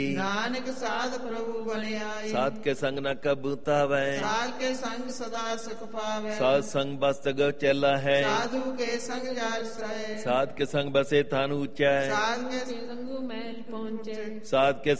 ਨਾਨਕ ਸਾਧ ਪ੍ਰਭੂ ਬਣਿਆਏ। ਸਾਧ ਕੇ ਸੰਗ ਨ ਕਬੂਤਾਵੈ, ਸਾਧ ਕੇ ਸੰਗ ਸਦਾ ਸੁਖ ਪਾਵੈ। ਸਾਧ ਸੰਗ ਬਸਤਗ ਚੇਲਾ ਹੈ, ਸਾਧੂ ਕੇ ਸੰਗ ਜਾਜ ਸਹਿ। ਸਾਧ ਕੇ ਸੰਗ ਬਸੇ ਥਾਨ ਊਚੈ, ਸਾਧ ਕੇ ਸੰਗੂ ਮਹਿਲ ਪਹੁੰਚੇ। ਸਾਧ ਕੇ